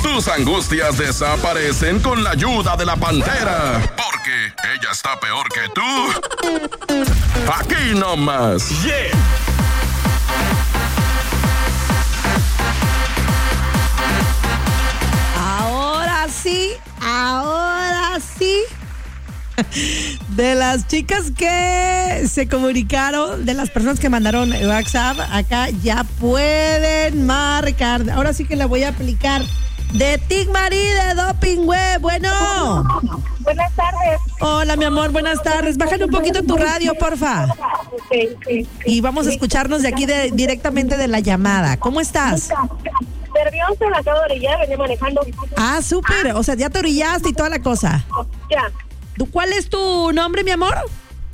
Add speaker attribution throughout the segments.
Speaker 1: Tus angustias desaparecen con la ayuda de la Pantera. Porque ella está peor que tú. Aquí nomás. Yeah.
Speaker 2: Ahora sí. De las chicas que se comunicaron, de las personas que mandaron WhatsApp, acá ya pueden marcar. Ahora sí que la voy a aplicar. De Tic Marie de Doping Web. Bueno.
Speaker 3: Buenas tardes.
Speaker 2: Hola, mi amor, buenas tardes. Bájale un poquito tu radio, porfa.
Speaker 3: Sí.
Speaker 2: Y vamos a escucharnos de aquí directamente de la llamada. ¿Cómo estás?
Speaker 3: Nerviosa, la acabo de orillar, venía manejando.
Speaker 2: Ah, súper. O sea, ya te orillaste y toda la cosa.
Speaker 3: Ya.
Speaker 2: ¿Cuál es tu nombre, mi amor?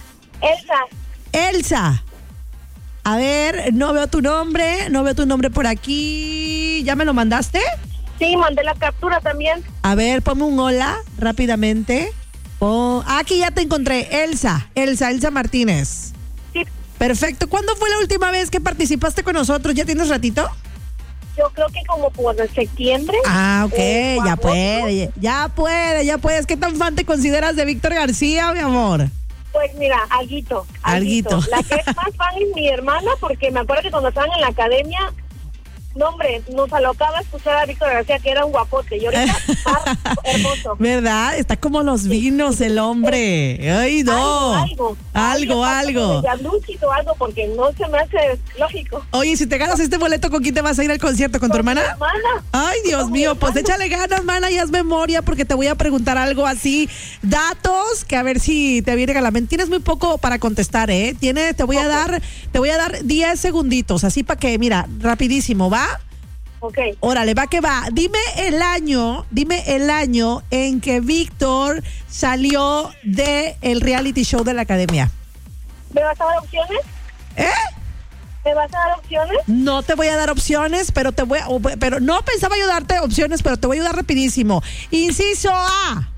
Speaker 2: Elsa. A ver, no veo tu nombre por aquí. ¿Ya me lo mandaste?
Speaker 3: Sí, mandé la captura también.
Speaker 2: A ver, ponme un hola rápidamente. Aquí ya te encontré. Elsa Martínez.
Speaker 3: Sí.
Speaker 2: Perfecto. ¿Cuándo fue la última vez que participaste con nosotros? ¿Ya tienes ratito?
Speaker 3: Yo creo que como por septiembre.
Speaker 2: Ah, ok, ya puedes. ¿Qué tan fan te consideras de Víctor García, mi amor?
Speaker 3: Pues mira, alguito. La que es más fan es mi hermana, porque me acuerdo que cuando estaban en la academia, no hombre, nos alocaba escuchar a Víctor García, que era un guapote, y ahorita hermoso.
Speaker 2: ¿Verdad? Está como los vinos el hombre. Ay, no. Algo.
Speaker 3: Diablúchito, algo, porque no se me hace lógico.
Speaker 2: Oye, si te ganas este boleto, ¿con quién te vas a ir al concierto? ¿Con tu hermana?
Speaker 3: Mi hermana.
Speaker 2: Ay, Dios mío, pues échale ganas, mana, y haz memoria, porque te voy a preguntar algo así, datos, que a ver si te viene a la mente. Tienes muy poco para contestar, ¿eh? Te voy a dar 10 segunditos, así para que, mira, rapidísimo, ¿va?
Speaker 3: Ok.
Speaker 2: Órale, va que va. Dime el año en que Víctor salió del reality show de la academia.
Speaker 3: ¿Me vas a dar opciones? ¿Me vas a dar opciones?
Speaker 2: No te voy a dar opciones, pero no pensaba yo darte opciones, pero te voy a ayudar rapidísimo. Inciso A,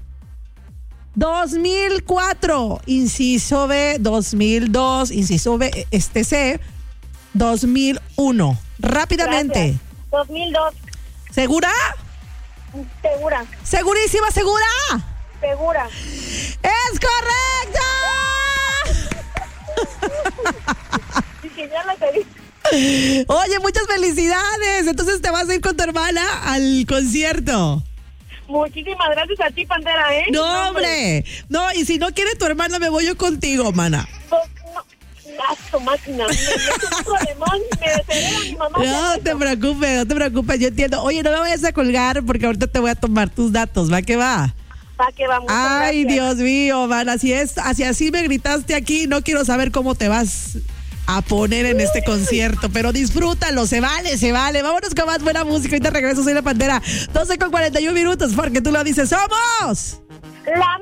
Speaker 2: 2004. Inciso B, 2002. Inciso B, C, 2001. Rápidamente.
Speaker 3: Gracias. 2002.
Speaker 2: ¿Segura?
Speaker 3: Segura.
Speaker 2: ¿Segurísima, segura?
Speaker 3: Segura.
Speaker 2: ¡Es correcto!
Speaker 3: Dije, ya lo pedí.
Speaker 2: Oye, muchas felicidades. Entonces te vas a ir con tu hermana al concierto.
Speaker 3: Muchísimas gracias a ti, Pantera, ¿eh?
Speaker 2: No, hombre. No, y si no quiere tu hermana, me voy yo contigo, mana.
Speaker 3: Máquina, me un problemón, me deshereda mi mamá.
Speaker 2: No te preocupes, yo entiendo. Oye, no me vayas a colgar porque ahorita te voy a tomar tus datos, ¿va que va?
Speaker 3: Va que va, muchas
Speaker 2: Ay,
Speaker 3: gracias.
Speaker 2: Dios mío, man, así me gritaste aquí, no quiero saber cómo te vas a poner en este concierto, pero disfrútalo, se vale. Vámonos con más buena música, ahorita regreso, soy la Pantera. 12:41 minutos, porque tú lo dices, ¡somos!
Speaker 3: La